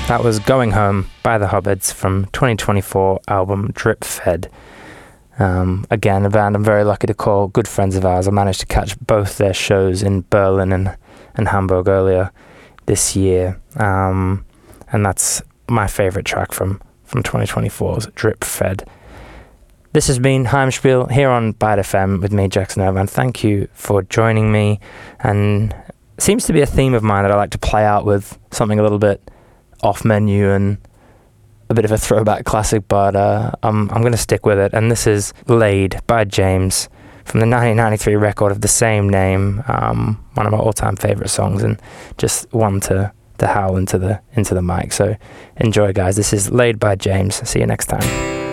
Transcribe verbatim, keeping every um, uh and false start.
That was Going Home by the Hobbits from twenty twenty-four album Drip Fed. Um, again, a band I'm very lucky to call good friends of ours. I managed to catch both their shows in Berlin and, and Hamburg earlier this year. Um, and that's my favourite track from, from twenty twenty-four's Drip Fed. This has been Heimspiel here on Byte F M with me, Jackson Irvine. Thank you for joining me. And it seems to be a theme of mine that I like to play out with something a little bit off menu and a bit of a throwback classic, but uh, I'm, I'm going to stick with it. And this is Laid by James from the nineteen ninety-three record of the same name. Um, one of my all-time favourite songs, and just one to, to howl into the, into the mic. So enjoy, guys. This is Laid by James. See you next time.